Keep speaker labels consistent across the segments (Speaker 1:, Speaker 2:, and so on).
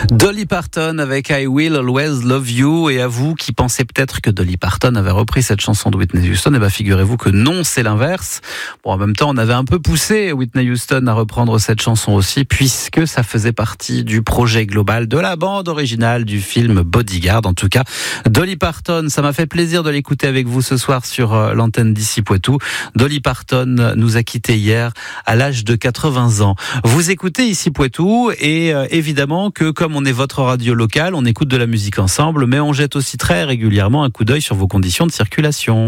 Speaker 1: Dolly Parton avec I Will Always Love You. Et à vous qui pensez peut-être que Dolly Parton avait repris cette chanson de Whitney Houston, eh bien figurez-vous que non, c'est l'inverse. Bon, en même temps, on avait un peu poussé Whitney Houston à reprendre cette chanson aussi, puisque ça faisait partie du projet global de la bande originale du film Bodyguard. En tout cas, Dolly Parton, ça m'a fait plaisir de l'écouter avec vous ce soir sur l'antenne d'Ici Poitou. Dolly Parton nous a quittés hier à l'âge de 80 ans. Vous écoutez Ici Poitou et évidemment que comme on est votre radio locale, on écoute de la musique ensemble, mais on jette aussi très régulièrement un coup d'œil sur vos conditions de circulation.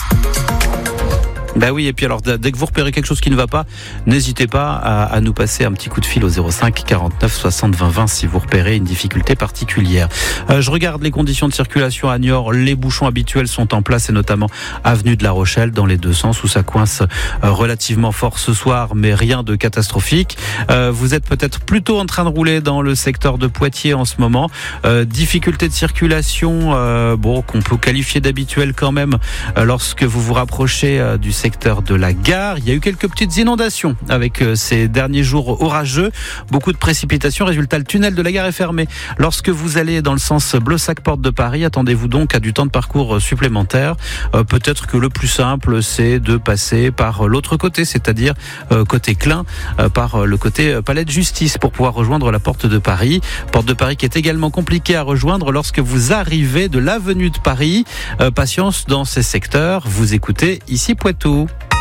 Speaker 1: Bah oui, et puis alors dès que vous repérez quelque chose qui ne va pas, n'hésitez pas à nous passer un petit coup de fil au 05 49 60 20 20 si vous repérez une difficulté particulière. Je regarde les conditions de circulation à Niort, les bouchons habituels sont en place et notamment avenue de La Rochelle dans les deux sens où ça coince relativement fort ce soir, mais rien de catastrophique. Vous êtes peut-être plutôt en train de rouler dans le secteur de Poitiers en ce moment. Difficulté de circulation, qu'on peut qualifier d'habituel quand même lorsque vous vous rapprochez du secteur de la gare. Il y a eu quelques petites inondations avec ces derniers jours orageux. Beaucoup de précipitations. Résultat, le tunnel de la gare est fermé. Lorsque vous allez dans le sens Blossac Porte de Paris, attendez-vous donc à du temps de parcours supplémentaire. Peut-être que le plus simple, c'est de passer par l'autre côté, c'est-à-dire côté Clin, par le côté Palais de Justice pour pouvoir rejoindre la Porte de Paris. Porte de Paris qui est également compliquée à rejoindre lorsque vous arrivez de l'avenue de Paris. Patience dans ces secteurs. Vous écoutez Ici Poitou.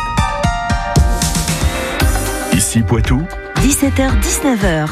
Speaker 2: Ici Poitou,
Speaker 3: 17h-19h.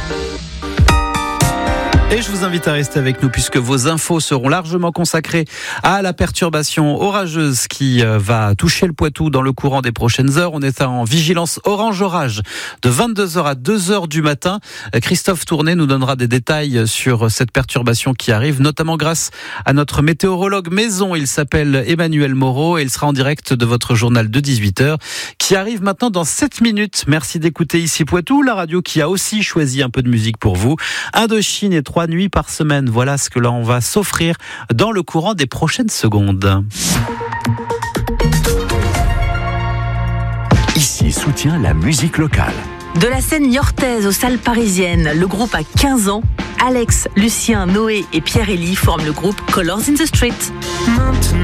Speaker 1: Et je vous invite à rester avec nous puisque vos infos seront largement consacrées à la perturbation orageuse qui va toucher le Poitou dans le courant des prochaines heures. On est en vigilance orange orage de 22h à 2h du matin. Christophe Tourné nous donnera des détails sur cette perturbation qui arrive, notamment grâce à notre météorologue maison. Il s'appelle Emmanuel Moreau et il sera en direct de votre journal de 18h qui arrive maintenant dans 7 minutes. Merci d'écouter Ici Poitou, la radio qui a aussi choisi un peu de musique pour vous. Indochine et 3 nuits par semaine. Voilà ce que l'on va s'offrir dans le courant des prochaines secondes.
Speaker 2: ici soutient la musique locale.
Speaker 3: De la scène niortaise aux salles parisiennes, le groupe a 15 ans. Alex, Lucien, Noé et Pierre-Élie forment le groupe Colors in the Street.
Speaker 4: Maintenant